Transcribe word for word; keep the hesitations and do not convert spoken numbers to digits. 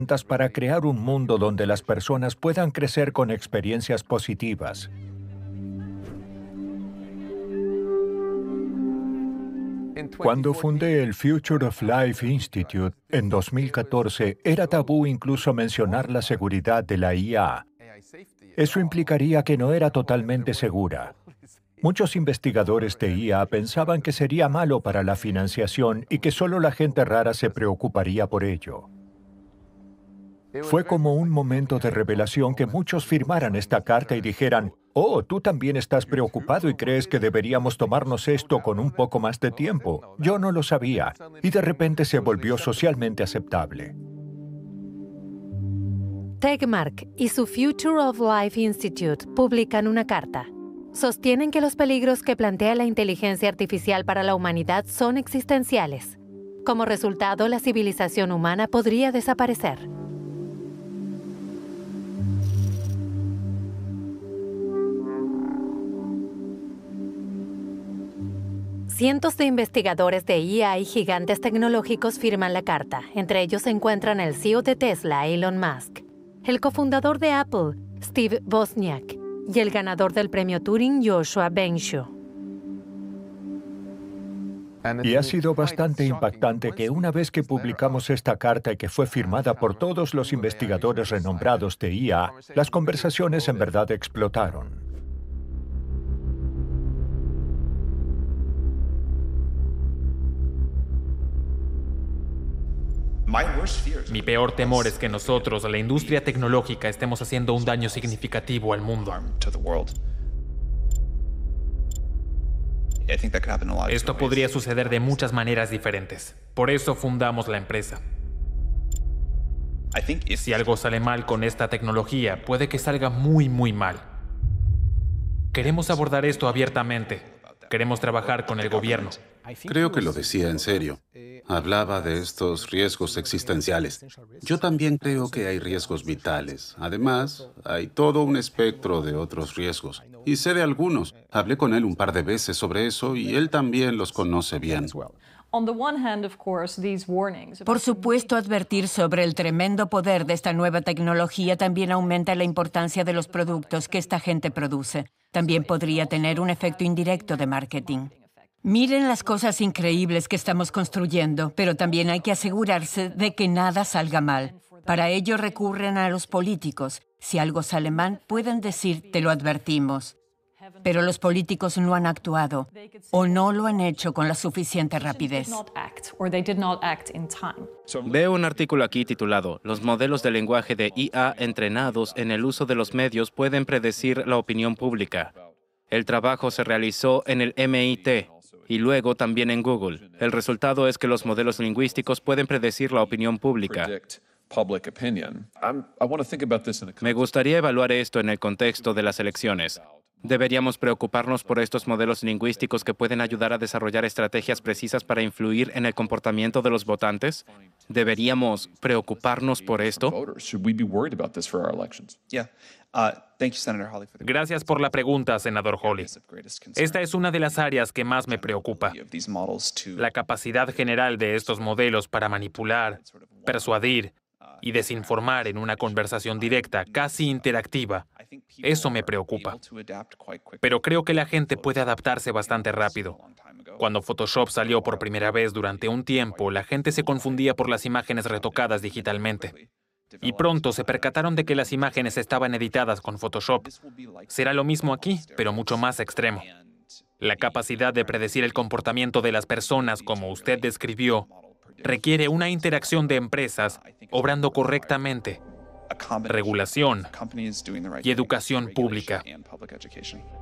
para crear un mundo donde las personas puedan crecer con experiencias positivas. Cuando fundé el Future of Life Institute en dos mil catorce, era tabú incluso mencionar la seguridad de la I A. Eso implicaría que no era totalmente segura. Muchos investigadores de I A pensaban que sería malo para la financiación y que solo la gente rara se preocuparía por ello. Fue como un momento de revelación que muchos firmaran esta carta y dijeran, «Oh, tú también estás preocupado y crees que deberíamos tomarnos esto con un poco más de tiempo». Yo no lo sabía, y de repente se volvió socialmente aceptable. Tegmark y su Future of Life Institute publican una carta. Sostienen que los peligros que plantea la inteligencia artificial para la humanidad son existenciales. Como resultado, la civilización humana podría desaparecer. Cientos de investigadores de I A y gigantes tecnológicos firman la carta. Entre ellos se encuentran el C E O de Tesla, Elon Musk, el cofundador de Apple, Steve Wozniak, y el ganador del premio Turing, Yoshua Bengio. Y ha sido bastante impactante que una vez que publicamos esta carta y que fue firmada por todos los investigadores renombrados de I A, las conversaciones en verdad explotaron. Mi peor temor es que nosotros, la industria tecnológica, estemos haciendo un daño significativo al mundo. Esto podría suceder de muchas maneras diferentes. Por eso fundamos la empresa. Si algo sale mal con esta tecnología, puede que salga muy, muy mal. Queremos abordar esto abiertamente. Queremos trabajar con el gobierno. Creo que lo decía en serio. Hablaba de estos riesgos existenciales. Yo también creo que hay riesgos vitales. Además, hay todo un espectro de otros riesgos. Y sé de algunos. Hablé con él un par de veces sobre eso y él también los conoce bien. Por supuesto, advertir sobre el tremendo poder de esta nueva tecnología también aumenta la importancia de los productos que esta gente produce. También podría tener un efecto indirecto de marketing. Miren las cosas increíbles que estamos construyendo, pero también hay que asegurarse de que nada salga mal. Para ello recurren a los políticos. Si algo sale mal, pueden decir, te lo advertimos. Pero los políticos no han actuado o no lo han hecho con la suficiente rapidez. Veo un artículo aquí titulado «Los modelos de lenguaje de I A entrenados en el uso de los medios pueden predecir la opinión pública». El trabajo se realizó en el M I T y luego también en Google. El resultado es que los modelos lingüísticos pueden predecir la opinión pública. Me gustaría evaluar esto en el contexto de las elecciones. ¿Deberíamos preocuparnos por estos modelos lingüísticos que pueden ayudar a desarrollar estrategias precisas para influir en el comportamiento de los votantes? ¿Deberíamos preocuparnos por esto? Gracias por la pregunta, senador Hawley. Esta es una de las áreas que más me preocupa. La capacidad general de estos modelos para manipular, persuadir y desinformar en una conversación directa, casi interactiva. Eso me preocupa. Pero creo que la gente puede adaptarse bastante rápido. Cuando Photoshop salió por primera vez durante un tiempo, la gente se confundía por las imágenes retocadas digitalmente. Y pronto se percataron de que las imágenes estaban editadas con Photoshop. Será lo mismo aquí, pero mucho más extremo. La capacidad de predecir el comportamiento de las personas, como usted describió, requiere una interacción de empresas obrando correctamente, regulación y educación pública.